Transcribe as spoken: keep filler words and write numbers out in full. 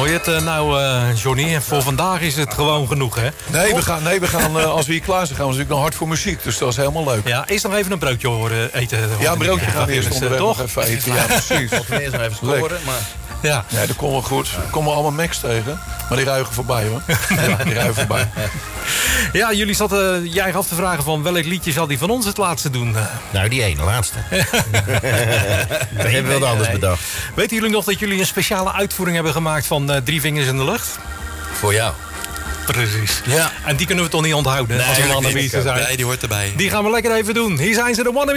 je het uh, nou, uh, Johnny? En voor vandaag is het gewoon genoeg, hè? Nee, we gaan, nee we gaan, uh, als we hier klaar zijn, gaan we natuurlijk nog hard voor muziek. Dus dat is helemaal leuk. Ja, eerst nog even een broodje horen eten. Ja, een broodje gaan we eerst onderweg toch? nog even eten. Ja, precies. Of we eerst nog even scoren, maar... Ja. Nee, dat komt wel goed. Er komen allemaal Macs tegen. Maar die ruigen voorbij, hoor. Ja, die ruigen voorbij. Ja, jullie zaten uh, jij af te vragen van welk liedje zal die van ons het laatste doen? Nou, die ene laatste. Dat hebben we wel anders bedacht. Weten jullie nog dat jullie een speciale uitvoering hebben gemaakt van uh, Drie Vingers in de Lucht? Voor jou. Precies. Ja. En die kunnen we toch niet onthouden? Nee, als we aan de niet. zijn. Nee, die hoort erbij. Die gaan we lekker even doen. Hier zijn ze, de Wannabe.